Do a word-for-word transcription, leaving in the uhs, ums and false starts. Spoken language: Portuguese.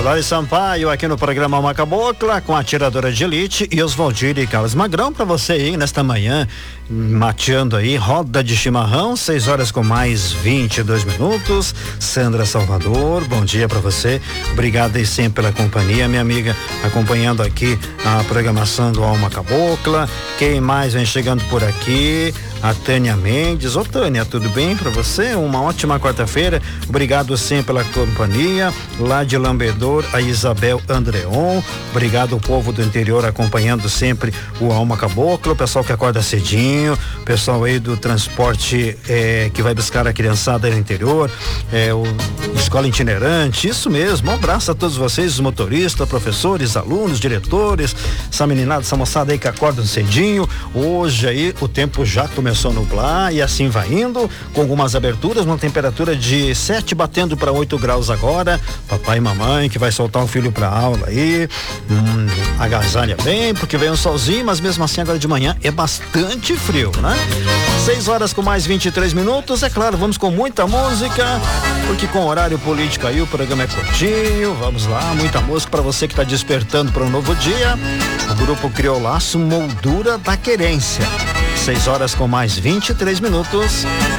Lari Sampaio aqui no programa Alma Cabocla com a tiradora de elite e Oswaldir e Carlos Magrão para você aí nesta manhã, mateando aí, roda de chimarrão, seis horas com mais vinte e dois minutos. Sandra Salvador, bom dia para você, obrigado aí sempre pela companhia, minha amiga, acompanhando aqui a programação do Alma Cabocla. Quem mais vem chegando por aqui? A Tânia Mendes. Ô Tânia, tudo bem para você? Uma ótima quarta-feira, obrigado sempre pela companhia. Lá de Lambedor, a Isabel Andreon, obrigado ao povo do interior acompanhando sempre o Alma Cabocla, o pessoal que acorda cedinho, o pessoal aí do transporte eh, que vai buscar a criançada no interior, eh, o escola itinerante, isso mesmo, um abraço a todos vocês, os motoristas, professores, alunos, diretores, essa meninada, essa moçada aí que acordam cedinho. Hoje aí o tempo já começou a nublar e assim vai indo, com algumas aberturas, uma temperatura de sete batendo para oito graus agora. Papai e mamãe que vai soltar o filho pra aula aí, hum, agasalha bem, porque vem um solzinho, mas mesmo assim agora de manhã é bastante frio, né? seis horas com mais vinte e três minutos, é claro, vamos com muita música, porque com horário político aí o programa é curtinho, vamos lá, muita música para você que tá despertando para um novo dia. O grupo Criolaço, Moldura da Querência. seis horas com mais vinte e três minutos.